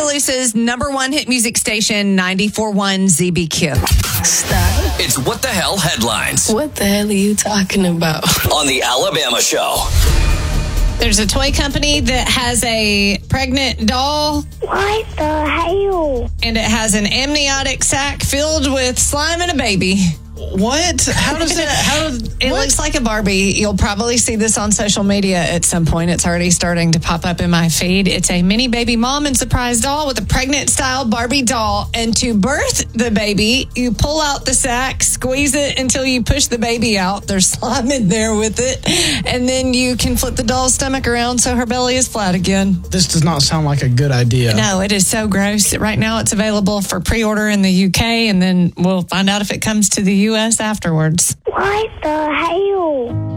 Tuscaloosa's #1 hit music station, 94.1 ZBQ. Stop. It's What the Hell Headlines What the hell are you talking about? on The Alabama Show. There's a toy company that has a pregnant doll, What the hell? and it has an amniotic sac filled with slime and a baby. What? How does that? It looks like a Barbie. You'll probably see this on social media at some point. It's already starting to pop up in my feed. It's a mini baby mom and surprise doll with a pregnant-style Barbie doll. And to birth the baby, you pull out the sack, squeeze it until you push the baby out. There's slime in there with it. And then you can flip the doll's stomach around so her belly is flat again. This does not sound like a good idea. No, it is so gross. Right now it's available for pre-order in the UK, and then we'll find out if it comes to the US afterwards. What the hell?